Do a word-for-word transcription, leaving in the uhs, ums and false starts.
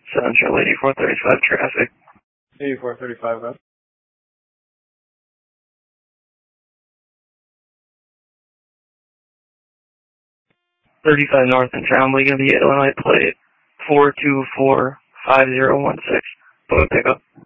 Central eighty-four thirty-five traffic. eighty-four thirty-five, huh? thirty-five North and Town, League of the Illinois plate four two four five zero one six. Boat pickup.